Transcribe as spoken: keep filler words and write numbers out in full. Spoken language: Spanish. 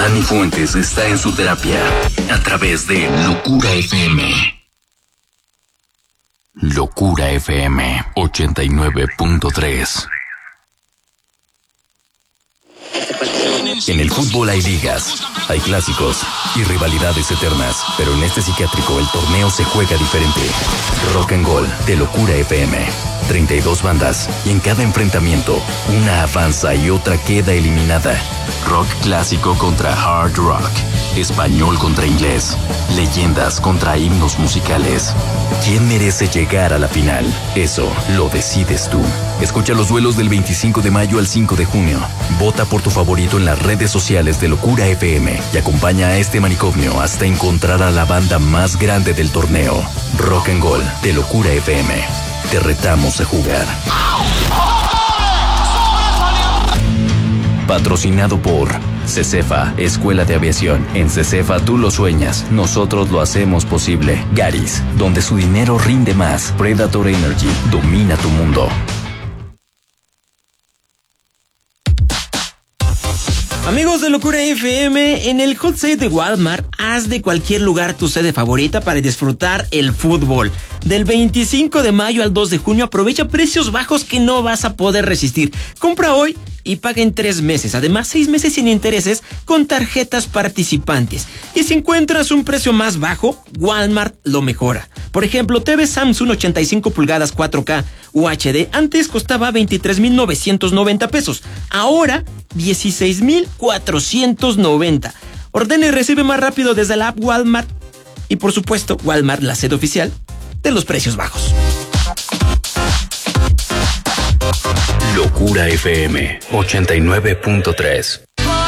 Dani Fuentes está en su terapia a través de Locura F M. Locura F M ochenta y nueve punto tres. En el fútbol hay ligas, hay clásicos y rivalidades eternas, pero en este psiquiátrico el torneo se juega diferente. Rock and Gold de Locura F M. treinta y dos bandas y en cada enfrentamiento una avanza y otra queda eliminada. Rock clásico contra hard rock, español contra inglés, leyendas contra himnos musicales. ¿Quién merece llegar a la final? Eso lo decides tú. Escucha los duelos del veinticinco de mayo al cinco de junio. Vota por tu favorito en las redes sociales de Locura F M y acompaña a este manicomio hasta encontrar a la banda más grande del torneo. Rock and Gold de Locura F M. Te retamos a jugar. Patrocinado por CECEFA, Escuela de Aviación. En CECEFA tú lo sueñas, nosotros lo hacemos posible. Garis, donde su dinero rinde más. Predator Energy, domina tu mundo. Amigos de Locura F M, en el Hot Sale de Walmart, haz de cualquier lugar tu sede favorita para disfrutar el fútbol. Del veinticinco de mayo al dos de junio, aprovecha precios bajos que no vas a poder resistir. Compra hoy y paga en tres meses. Además, seis meses sin intereses con tarjetas participantes. Y si encuentras un precio más bajo, Walmart lo mejora. Por ejemplo, T V Samsung ochenta y cinco pulgadas cuatro K U H D antes costaba veintitrés mil novecientos noventa pesos. Ahora, dieciséis mil cuatrocientos noventa. Ordena y recibe más rápido desde la app Walmart. Y por supuesto, Walmart, la sede oficial de los precios bajos. Locura F M ochenta y nueve punto tres.